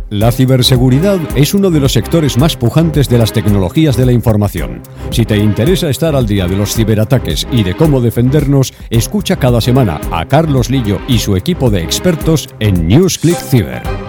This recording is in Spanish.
La ciberseguridad es uno de los sectores más pujantes de las tecnologías de la información. Si te interesa estar al día de los ciberataques y de cómo defendernos, escucha cada semana a Carlos Lillo y su equipo de expertos en NewsClick Cyber.